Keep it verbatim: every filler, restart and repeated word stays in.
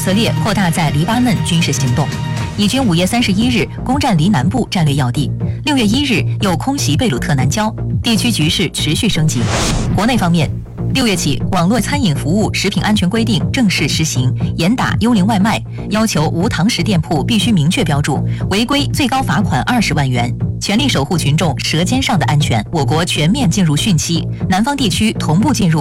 色列扩大在黎巴嫩军事行动。以军五月三十一日攻占黎南部战略要地，六月一日又空袭贝鲁特南郊，地区局势持续升级。国内方面，六月起，网络餐饮服务食品安全规定正式实行，严打幽灵外卖，要求无堂食店铺必须明确标注，违规最高罚款二十万元。全力守护群众舌尖上的安全。我国全面进入汛期，南方地区同步进入